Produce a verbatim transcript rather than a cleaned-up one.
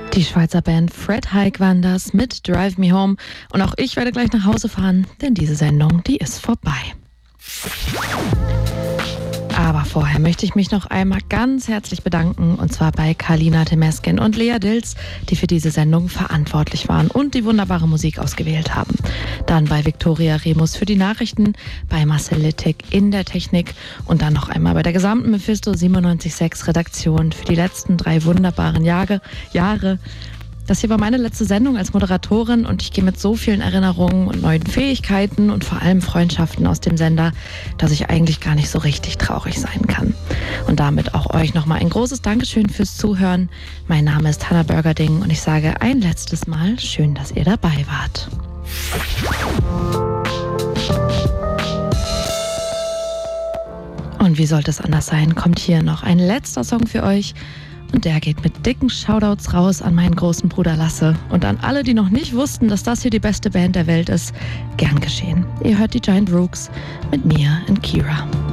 Die Schweizer Band Fred Haik waren das mit Drive Me Home. Und auch ich werde gleich nach Hause fahren, denn diese Sendung, die ist vorbei. Aber vorher möchte ich mich noch einmal ganz herzlich bedanken, und zwar bei Kalina Temeskin und Lea Dilz, die für diese Sendung verantwortlich waren und die wunderbare Musik ausgewählt haben. Dann bei Viktoria Remus für die Nachrichten, bei Marcel Littig in der Technik und dann noch einmal bei der gesamten Mephisto siebenundneunzig Komma sechs Redaktion für die letzten drei wunderbaren Jahre. Jahre. Das hier war meine letzte Sendung als Moderatorin und ich gehe mit so vielen Erinnerungen und neuen Fähigkeiten und vor allem Freundschaften aus dem Sender, dass ich eigentlich gar nicht so richtig traurig sein kann. Und damit auch euch nochmal ein großes Dankeschön fürs Zuhören. Mein Name ist Hannah Burgerding und ich sage ein letztes Mal schön, dass ihr dabei wart. Und wie sollte es anders sein, kommt hier noch ein letzter Song für euch. Und der geht mit dicken Shoutouts raus an meinen großen Bruder Lasse und an alle, die noch nicht wussten, dass das hier die beste Band der Welt ist. Gern geschehen. Ihr hört die Giant Rooks mit Mia und Kira.